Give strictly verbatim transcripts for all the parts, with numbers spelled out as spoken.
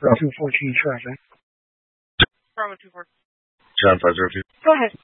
for two fourteen traffic. Bravo two four. John five zero two. Go ahead.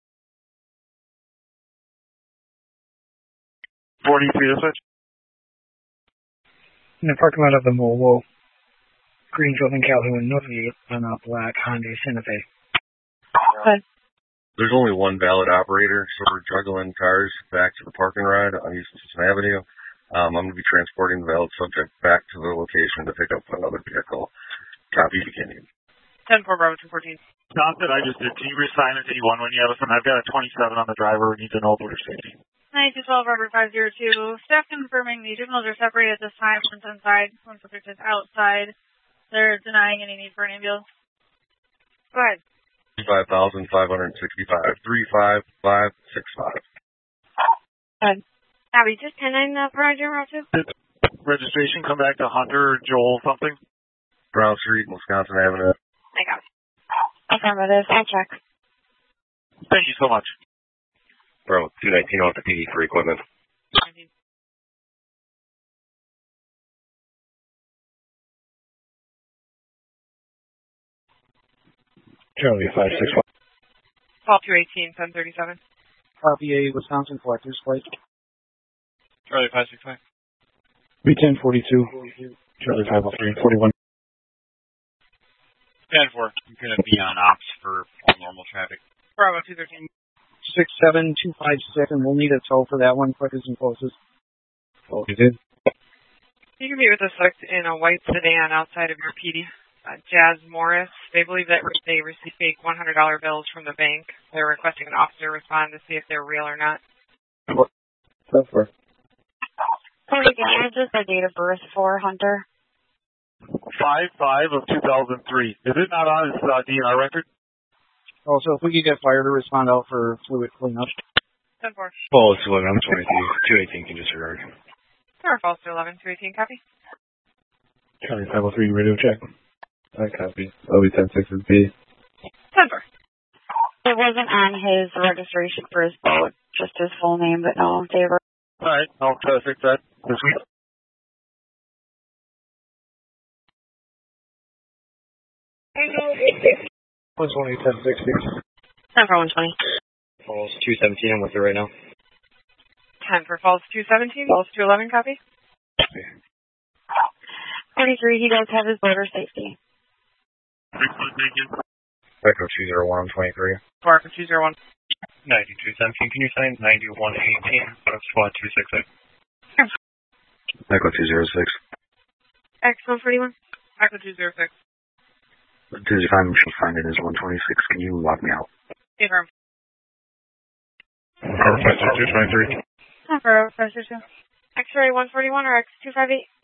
forty-three dispatch. In the parking lot of the Mobile, Greenfield and Calhoun, northeast on a black Hyundai Santa Fe. Go ahead. There's only one valid operator, so we're juggling cars back to the parking ride on East Assistant Avenue. Um, I'm going to be transporting the valid subject back to the location to pick up another vehicle. Copy beginning. ten four Bravo two fourteen. Johnson, I just did. Can you reassign it to anyone when you have us? And I've got a twenty-seven on the driver who needs a no border safety. nine two twelve Robert five zero two. Staff confirming the juveniles are separated at this time. One's inside, one subject is outside. They're denying any need for an ambulance. Go ahead. five thousand five hundred sixty-five. three five five six five. Go ahead. Abby, just ten nine uh, for zero two. Registration, come back to Hunter or Joel something. Brown Street, Wisconsin Avenue. I got it. Affirmative. I'll check. Thank you so much. Bro, two nineteen off the P D for equipment. Charlie five six one. twelve two eighteen, ten thirty-seven. Copy a Wisconsin Collectors Flight. Charlie five six five. B ten forty-two. Charlie five oh three, forty-one. ten four. I'm going to be on ops for all normal traffic. Bravo two thirteen. six seven two five six, and we'll need a tow for that one, quickest and closest. Oh, you did? You can be with a suspect in a white sedan outside of your P D. Uh, Jazz Morris. They believe that they received fake one hundred dollar bills from the bank. They're requesting an officer respond to see if they're real or not. What? That's for. Sorry, can I just the date of birth for Hunter? five five of two thousand three. Is it not on his uh, D N R record? Also, if we could get fire to respond out for fluid cleanup. ten four. Oh, it's eleven. I'm twenty-two. two eighteen can disregard. Star falls to eleven two eighteen. Copy. Charlie five oh three, radio check. I copy. O B ten six is B. ten four. It wasn't on his registration for his boat, just his full name, but no, they were. All right, I'll try to fix that this week. one twenty, ten sixty. ten for one twenty. Falls two seventeen. I'm with you right now. ten for falls two seventeen. Falls two eleven. Copy. forty-three, he does have his border safety. Echo two zero one, I'm twenty-three. four for two zero one. ninety-two seventeen. Can you sign ninety-one eighteen? That's squad two six six. Echo two zero six. X one forty-one. Echo two zero six. Did you find machine find it is one twenty-six? Can you lock me out? Affirm. Cover five six two twenty-three. Affirm. five six two. X-ray one forty-one or X two five eight.